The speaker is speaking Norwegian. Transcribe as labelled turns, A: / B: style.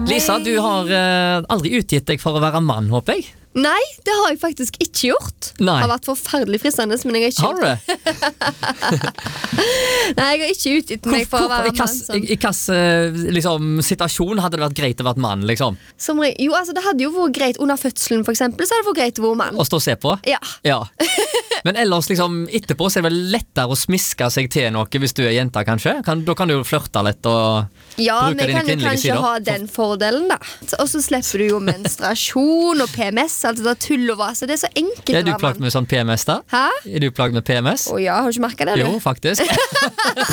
A: Lisa, du har aldri utgitt deg for å være mann, håper jeg?
B: Nei, det har jeg faktisk ikke gjort.
A: Nei.
B: Det har vært forferdelig fristende, men jeg har ikke
A: Har du det?
B: Nei, jeg har ikke utgitt meg for å være mann.
A: I hvilken liksom, situasjon hadde det vært greit å være mann, liksom?
B: Jo, altså det hadde jo vært greit under fødselen, for eksempel, så hadde det vært greit å være mann.
A: Å stå og se på?
B: Ja.
A: Men ellers liksom, etterpå så er det vel lettere å smiske seg til noe hvis du er jenta, kanskje? Da kan du jo flørte litt og bruke dine
B: vi kan jo
A: kvinnelige
B: kanskje
A: sider.
B: ha den fordelen da. Og så slipper du jo menstruasjon og PMS, altså det er tull og vas. Det er så enkelt å
A: Er du
B: være
A: plagd
B: mann.
A: med sånn PMS da?
B: Hæ?
A: Er du plagd med PMS?
B: Å ja, har du ikke merket det?
A: Jo, faktisk.